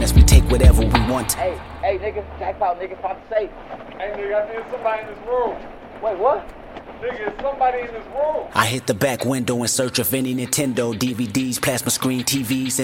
us, we take whatever we want. Hey, nigga, jackpot, nigga, pop safe. Hey, nigga, I think somebody in this room. Wait, what? Nigga, is somebody in this room. I hit the back window in search of any Nintendo DVDs, plasma screen TVs,